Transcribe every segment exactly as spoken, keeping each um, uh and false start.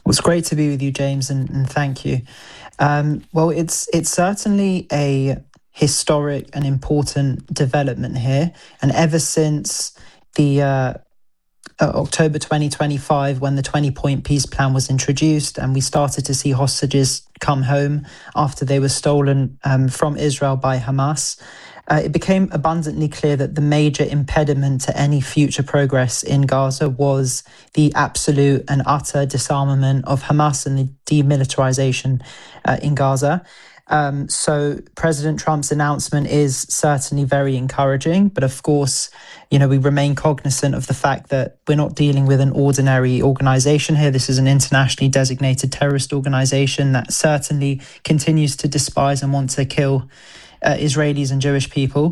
Well, it's great to be with you, James, and, and thank you. Um, well, it's it's certainly a historic and important development here, and ever since the uh, uh, October twenty twenty-five, when the twenty-point peace plan was introduced, and we started to see hostages come home after they were stolen um, from Israel by Hamas. Uh, it became abundantly clear that the major impediment to any future progress in Gaza was the absolute and utter disarmament of Hamas and the demilitarization uh, in Gaza. Um, so President Trump's announcement is certainly very encouraging. But of course, you know, we remain cognizant of the fact that we're not dealing with an ordinary organization here. This is an internationally designated terrorist organization that certainly continues to despise and want to kill Uh, Israelis and Jewish people.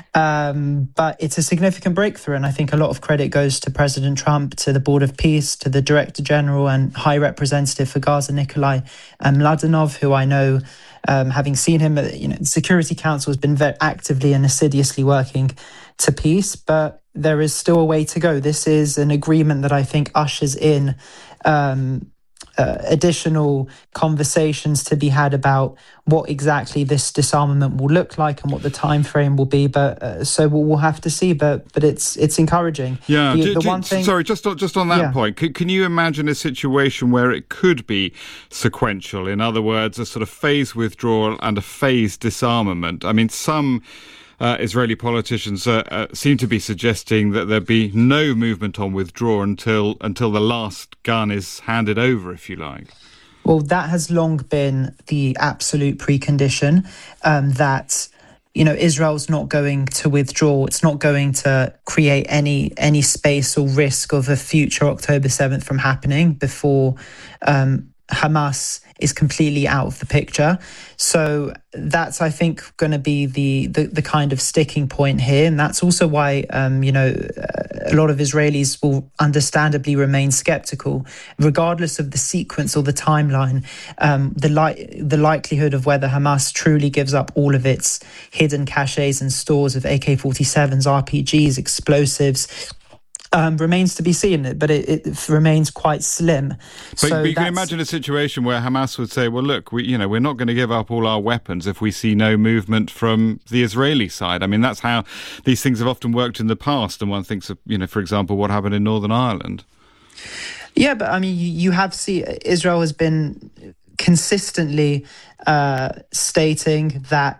Um, but it's a significant breakthrough. And I think a lot of credit goes to President Trump, to the Board of Peace, to the Director General and High Representative for Gaza, Nikolai um, Mladenov, who I know, um, having seen him, at, you know, the Security Council has been very actively and assiduously working to peace. But there is still a way to go. This is an agreement that I think ushers in um, Uh, additional conversations to be had about what exactly this disarmament will look like and what the time frame will be. But uh, so we'll, we'll have to see. But but it's it's encouraging. Yeah. The, do, the do, one thing. Sorry, just on, just on that yeah. point. Can, can you imagine a situation where it could be sequential? In other words, a sort of phased withdrawal and a phased disarmament. I mean, some Uh, Israeli politicians uh, uh, seem to be suggesting that there be no movement on withdrawal until until the last gun is handed over, if you like. Well, that has long been the absolute precondition, um, that, you know, Israel's not going to withdraw. It's not going to create any any space or risk of a future October seventh from happening before um, Hamas is completely out of the picture. So that's, I think, going to be the, the the kind of sticking point here. And that's also why, um, you know, a lot of Israelis will understandably remain skeptical, regardless of the sequence or the timeline. Um, the, li- the likelihood of whether Hamas truly gives up all of its hidden caches and stores of A K forty-sevens, R P Gs, explosives, Um, remains to be seen, but it, it remains quite slim. But, so but you can imagine a situation where Hamas would say, "Well, look, we, you know, we're not going to give up all our weapons if we see no movement from the Israeli side." I mean, that's how these things have often worked in the past. And one thinks of, you know, for example, what happened in Northern Ireland. Yeah, but I mean, you, you have seen Israel has been consistently uh, stating that.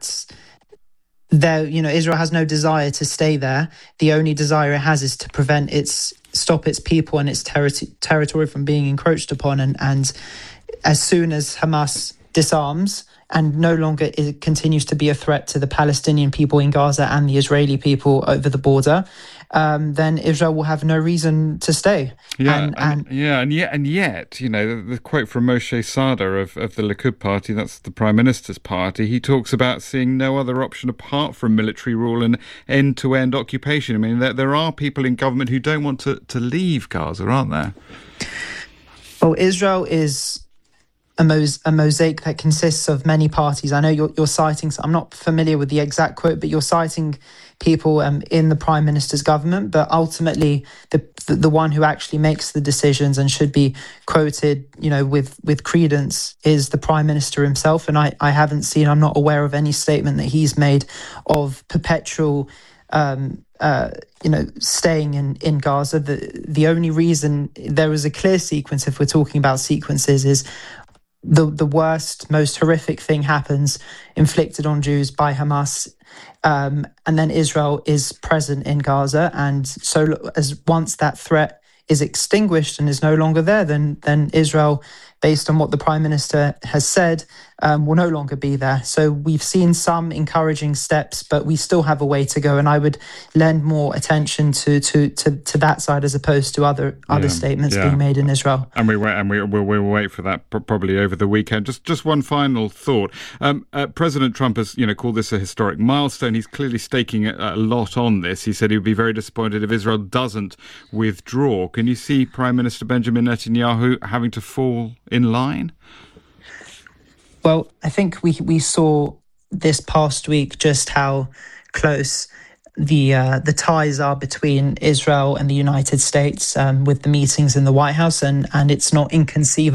There, you know, Israel has no desire to stay there. The only desire it has is to prevent its, stop its people and its ter- territory from being encroached upon. And, and as soon as Hamas disarms and no longer it continues to be a threat to the Palestinian people in Gaza and the Israeli people over the border, um, then Israel will have no reason to stay. Yeah, and, and, and yeah, and yet, and yet, you know, the, the quote from Moshe Saada of, of the Likud party, that's the Prime Minister's party, he talks about seeing no other option apart from military rule and end-to-end occupation. I mean, there, there are people in government who don't want to, to leave Gaza, aren't there? Well, Israel is A, mos- a mosaic that consists of many parties. I know you're, you're citing, I'm not familiar with the exact quote, but you're citing people um, in the Prime Minister's government, but ultimately the, the the one who actually makes the decisions and should be quoted, you know, with, with credence is the Prime Minister himself. And I, I haven't seen, I'm not aware of any statement that he's made of perpetual um, uh, you know, staying in, in Gaza. The, the only reason there is a clear sequence, if we're talking about sequences, is the the worst, most horrific thing happens, inflicted on Jews by Hamas, um, and then Israel is present in Gaza. And so as once that threat is extinguished and is no longer there, then then Israel, based on what the Prime Minister has said, um, will no longer be there. So we've seen some encouraging steps, but we still have a way to go. And I would lend more attention to to to, to that side as opposed to other other yeah, statements yeah. being made in Israel. And we wait, and we we'll, we'll wait for that probably over the weekend. Just just one final thought. Um, uh, President Trump has, you know, called this a historic milestone. He's clearly staking a, a lot on this. He said he would be very disappointed if Israel doesn't withdraw. Can you see Prime Minister Benjamin Netanyahu having to fall in line? Well, I think we we saw this past week just how close the uh, the ties are between Israel and the United States um, with the meetings in the White House, and, and it's not inconceivable